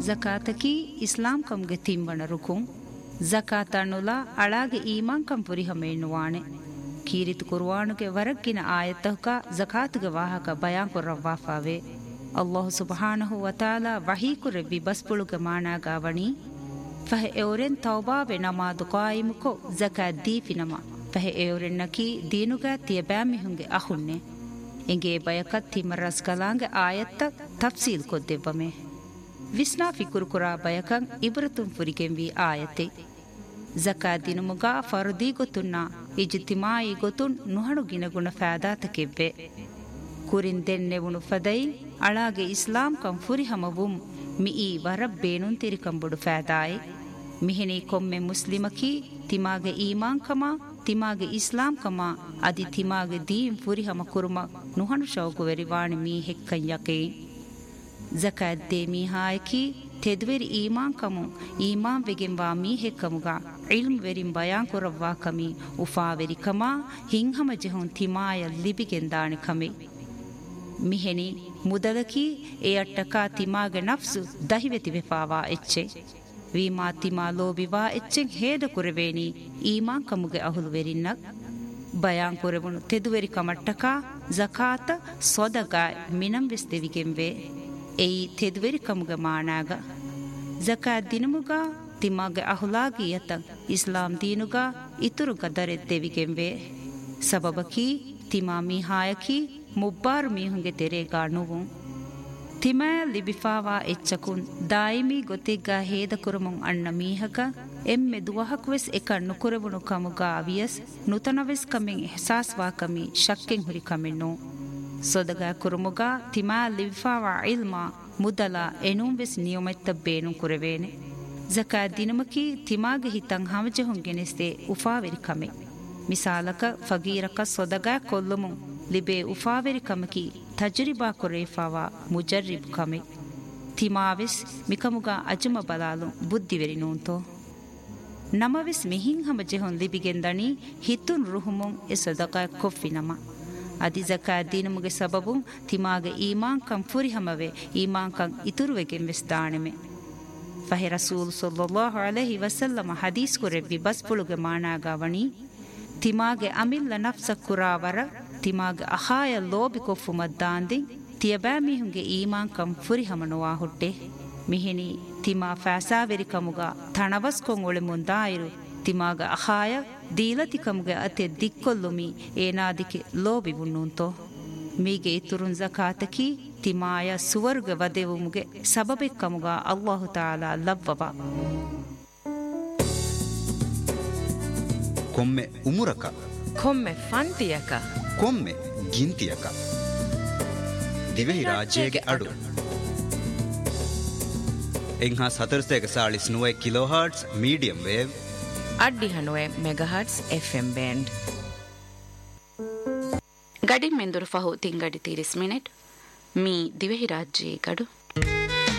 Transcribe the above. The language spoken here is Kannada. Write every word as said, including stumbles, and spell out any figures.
ಜಕಾತಕಿ ಇಸ್ಲಾಂ ಕಂಗೆ ತಿಂಬಣ ರುಕುಂ ಜಕಾತಣ್ಣುಲ ಅಳಾಗೆ ಈಮಾನ್ ಕಂ ಪುರಿಹಮೇಣ್ಣುವಾಣೆ ಕೀರಿತು ಕುರ್ವಾನುಗೆ ವರಕ್ಕಿನ ಆಯತ್ತಹುಕ ಜಕಾತುಗೆ ವಾಹಕ ಬಯಾನ್ ಕೊರ್ರವ್ವಾಫಾವೆ ಅಲ್ಲಾಹು ಸುಬ್ಹಾನಹು ವತಾಲ ವಹೀಕುರೆವ್ವಿ ಬಸ್ಪುಳುಗೆ ಮಾಣಾಗಾವಣಿ ಫಹೆ ಎವರೆನ್ ತೌಬಾವೆ ನಮಾದು ಕಾಯಿಮುಕೊ ಜಕಾತ್ ದೀಫಿನಮ ಫಹೆ ಎವರೆನ್ನಕಿ ದೀನುಗ ತಿಯಬ್ಯಾಮಿಹುಂಗೆ ಅಹುನ್ನೆ ಎಂಗೆ ಬಯಕತ್ ತಿಮರಸ್ ಕಲಾಂಗೆ ಆಯತ್ತ ತಫ್ಸೀಲ್ ಕೊದ್ದೆವ್ವಮೆ ವಿಸ್ನಾ ಫಿಕುರು ಕುರಾ ಬಯಕಂ ಇಬ್ರತುಂ ಪುರಿಗೆಂವಿ ಆಯತೆ ಜಕಾತ್ ದಿನುಮುಗ ಫರ್ದಿ ಗೊತ್ತುನ್ನ ಇಜ್ತಿಮಾಯಿ ಗೊತ್ತುನ್ ನುಹಣು ಗಿನಗುಣ ಫಾದಾತಕೆವ್ವೆ ಕುರಿನ್ ದೆನ್ನೆವುಣು ಫದೈ ಅಳಾಗೆ ಇಸ್ಲಾಂ ಕಂ ಫುರಿ ಹಮವುಂ ಮಿಯಿ ವರಬ್ ಬೇನುನ್ ತಿರಿಕಂಬುಡು ಫಾದಾಯೆ ಮಿಹಿನಿ ಕೊಮ್ಮೆ ಮುಸ್ಲಿಮಕಿ ತಿಮಾಗೆ ಈಮಾನ್ ಕಮ ತಿಮಾಗೆ ಇಸ್ಲಾಂ ಕಮ ಅದಿ ತಿಮಾಗೆ Deen ಫುರಿ ಹಮ ಕುರುಮ ನುಹಣು ಶೌಕು ವೆರಿವಾಣಿ me ಹೆಕ್ಕಂ ಯಕೆ ಜಕಾತ್ they ಮೀಹಾಯಕಿ ತೆದ್ವೆರಿ ಈಮಾನ್ Camus ಈಮಾನ್ ವೆಗೆಂವಾ me ಹೆಕ್ಕಮುಗ ಇಲ್ಮ್ ವೆರಿಂ ಬಯಾನ್ ಕೊರವ್ವಾ ಕಮಿ ಉಫಾವೆರಿ ಕಮ ಹಿಂಹಮ ಜೆಹುನ್ ತಿಮಾಯ ಲಿಬಿಗೆಂದಾಣಿ ಕಮೆ ಮಿಹೆನಿ ಮುದಲಕಿ ಎ ಅಟ್ಟಕ ತಿಮಾಗೆ ನಫ್ಸು ದಹಿವೆತಿ ವೆಫಾವಾ ಎಚ್ಚೆ ವೀಮಾ ತಿಮಾ ಲೋಬಿವಾ ಎಚ್ಚೆಂ ಹೇದ ಕುರೆವೇನಿ ಈಮಾನ್ ಕಮುಗೆ ಅಹುಲು ವೆರಿನ್ನಕ್ ಬಯಾನ್ ಕೊರೆವುಣು ತೆದುವೆರಿ ಕಮಟ್ಟಕ ಜಕಾತ ಸೊದಗಾಯ್ ಮಿನಂ ವೆಸ್ ದೆವಿಗೆಂವೆ ಎಯಿ ತೆದುವೆರಿ ಕಮುಗೆ ಮಾಣಾಗ ಜಕಾತ್ ದಿನುಮುಗ ತಿಮಾಗೆ ಅಹುಲಾಗಿ ಯತ ಇಸ್ಲಾಂ ದೀನುಗ ಇತುರು ಗದರೆ ದೆವಿಗೆಂವೆ ಸಬಬಕಿ ತಿಮಾ ಮೀಹಾಯಕಿ ಮುಬ್ಬಾರು ಮೀಹುಂಗೆ ತೆರೆಗಾ ನುವುಂ ತಿಮಾಯ ಲಿಬಿಫಾವಾ ಎಚ್ಚಕುನ್ ದಾಯಿಮಿ ಗೊತ್ತಿಗ್ಗಾ ಹೇದ ಕುರುಮುಂ ಅಣ್ಣ ಮೀಹಕ ಎಮ್ಮೆ ದುವಹಕ್ವೆಸ್ ಎಕಣ್ಣು ಕುರೆವುಣು ಕಮುಗಾ ಅವಿಯಸ್ ನುತನವೆಸ್ ಕಮೆಂ ಎಹ್ಸಾಸ್ವಾ ಕಮಿ ಶಕ್ಕೆಂ ಹುರಿ ಕಮೆನ್ನೋ ಸೊದಗಾ ಕುರುಮುಗಾ ತಿಮಾಯ ಲಿಬಿಫಾವಾ ಇಲ್ಮಾ ಮುದಲ ಎನುಂವೆಸ್ ನಿಯಮೆತ್ತ ಬೇನು ಕುರೆವೇನೆ ಜಕಾತ್ ದಿನಮಕಿ ತಿಮಾಗೆ ಹಿತಂ ಹಮಜಹುಂಗೆನೆಸ್ದೆ ಉಫಾವೆರಿ ಕಮೆ ಮಿಸಾಲಕ ಫಗೀರಕ ಸೊದಗಾ ಕೊಲ್ಲುಮು ಲಿಬೆ ಉಫಾವೆರಿ ಕಮಕಿ ತಜರಿಬಾ ಕೊರೇಫಾವಾ ಮುಜರ್ರಿಬ್ ಕಮೆ ತಿಮಾವೆಸ್ ಮಿಕಮುಗ ಅಜಮ ಬಲಾಲು ಬುದ್ಧಿವೆರಿ ನೂಂತೋ ನಮವೆಸ್ ಮಿಹಿಂ ಹಮ ಜೆಹುನ್ ಲಿಬಿಗೆಂದಣಿ ಹಿತುನ್ ರುಹುಮುಂ ಎ ಸದಕಾ ಕೊಫ್ಫಿ ನಮ ಅದಿ ಜಕಾತ್ ದೀನಮುಗೆ ಸಬಬುಂ ತಿಮಾಗೆ ಈಮಾನ್ ಕಂ ಫುರಿ ಹಮವೆ ಈಮಾನ್ ಕಂ ಇತುರುವೆಗೆಂ ವೆಸ್ ದಾಣೆಮೆ ಫಹೆ ರಸೂಲ್ ಸಲ್ಲಲ್ಲಾಹು ಅಲೈಹಿ ವಸಲ್ಲಮ ಹದೀಸ್ ಕೊರೆವ್ವಿ ಬಸ್ಪುಳುಗೆ ಮಾಣಾಗಾವಣಿ ತಿಮಾಗೆ ಅಮಿಲ್ಲ ನಫ್ಸ ಕುರಾವರ ತಿಮಾಗೆ ಅಹಾಯ ಲೋಬಿ ಕೊಫ್ಫು ಮದ್ದಾಂದಿ ತಿಯಬ್ಯಾಮಿಹುಂಗೆ ಈಮಾನ್ ಕಂ ಫುರಿ ಹಮನುವಾ ಹುಟ್ಟೆ ಮಿಹಿನಿ ತಿಮಾ ಫಾಸಾವೆರಿ ಕಮುಗ ಥಣವಸ್ಕೊಂ ಒಳೆ ಮುಂದಾಯಿರು ತಿಮಾಗ ಅಹಾಯ ದೀಲತಿ ಕಮುಗೆ ಅತೆ ದಿಕ್ಕೊಲ್ಲುಮಿ ಏನಾದಿಕೆ ಲೋಬಿ ಬುಣ್ಣುಂತೋ ಮೀಗೆ ಇತುರುನ್ ಜಕಾತಕಿ ತಿಮಾಯ ಸುವರ್ಗ ವದೆವುಮುಗೆ ಸಬಬೆ ಕಮುಗ ಅಲ್ಲಾಹು ತಾಲಾ ಲವ್ವವ ಕೊಮ್ಮೆ ಉಮುರಕ ಕೊಮ್ಮೆ ಫಂತಿಯಕ ಕೊಮ್ಮೆ ಗಿಂತಿಯಕ ದಿವೆಹಿ ರಾಜ್ಯಗೆ ಅಡು ಎಂಹಾ ಸತರ್ಸ್ತೆಗ ಸಾಳಿಸ್ ನುವೆ ಕಿಲೋ ಹರ್ಟ್ಸ್ ಮೀಡಿಯಂ ವೇವ್ ಅಡ್ಡಿ ಹನುವೆ ಮೆಗಾ ಹರ್ಟ್ಸ್ ಎಫ್ಎಂ ಬ್ಯಾಂಡ್ ಗಡಿ ಮೆಂದುರು ಫಹು ತಿಂಗಡಿ ತೀರಿಸ್ ಮಿನಿಟ್ ಮೀ ದಿವೆಹಿ ರಾಜ್ಯ ಗಡು